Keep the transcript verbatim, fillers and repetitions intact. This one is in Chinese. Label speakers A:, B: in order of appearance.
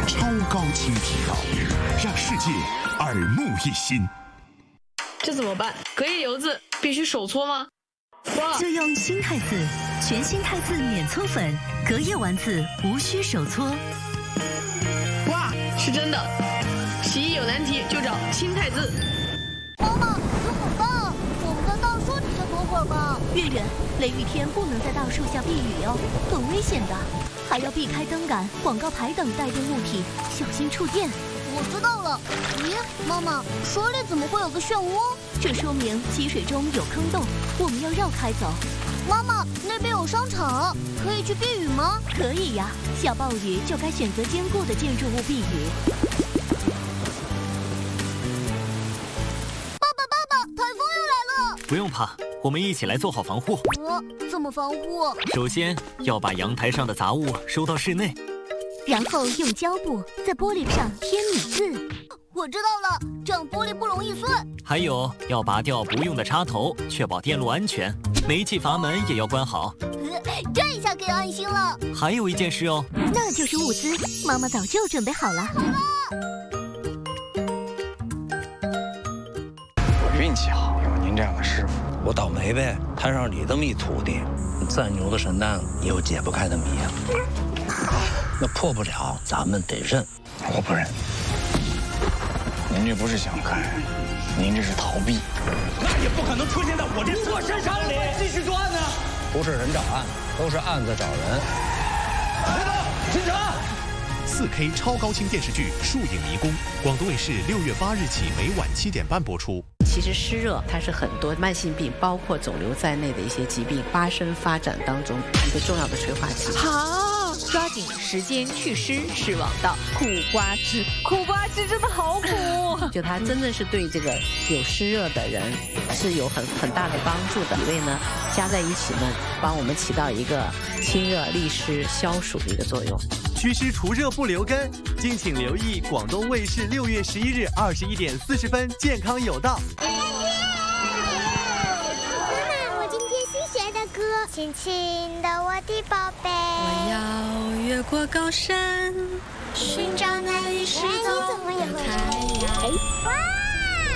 A: 超高清提高，让世界耳目一新。
B: 这怎么办？隔夜油渍必须手搓吗？哇！
C: 就用新汰渍，全新汰渍免搓粉，隔夜丸子无需手搓。
B: 哇，是真的！洗衣有难题就找新汰渍。
D: 妈妈，雨很大，我们在大树底下躲会儿吧。
C: 月月，雷雨天不能在大树下避雨哟，很危险的，还要避开灯杆、广告牌等带电物体，小心触电。
D: 我知道了。咦，妈妈，水里怎么会有个漩涡？
C: 这说明积水中有坑洞，我们要绕开走。
D: 妈妈，那边有商场，可以去避雨吗？
C: 可以呀，下暴雨就该选择坚固的建筑物避雨。
D: 爸爸，爸爸，台风又来了！
E: 不用怕，我们一起来做好防护。
D: 呃，怎么防护？
E: 首先要把阳台上的杂物收到室内，
C: 然后用胶布在玻璃上贴米字。
D: 我知道了，这样玻璃不容易碎。
E: 还有要拔掉不用的插头，确保电路安全。煤气阀门也要关好。
D: 这一下可以安心了。
E: 还有一件事哦，
C: 那就是物资，妈妈早就准备好了。
D: 好了。
F: 我运气好，有您这样的师傅。
G: 我倒霉呗，摊上你这么一徒弟，再牛的神丹也有解不开的谜啊。那破不了，咱们得认。
F: 我不认。您这不是想开，您这是逃避。
H: 那也不可能出现在我这卧身上里。继续作案呢？
G: 不是人找案，都是案子找人。
H: 别动，侦查。
A: 四 K 超高清电视剧《树影迷宫》，广东卫视六月八日起每晚七点半播出。
I: 其实湿热它是很多慢性病，包括肿瘤在内的一些疾病发生发展当中一个重要的催化剂。
J: 好，抓紧时间祛湿是王道。苦瓜汁，苦瓜汁真的好苦。
I: 就它真正是对这个有湿热的人是有很很大的帮助的。所以呢，加在一起呢，帮我们起到一个清热利湿、消暑的一个作用。
K: 祛湿除热不留根，敬请留意广东卫视六月十一日二十一点四十分，健康有道。
D: 妈妈，我今天新学的歌，亲亲的我的宝贝。
J: 我要越过高山，寻找那一世走的太阳。